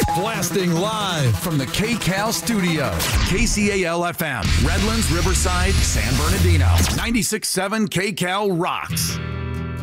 Blasting live from the KCAL studio. KCAL FM, Redlands, Riverside, San Bernardino. 96.7 KCAL rocks.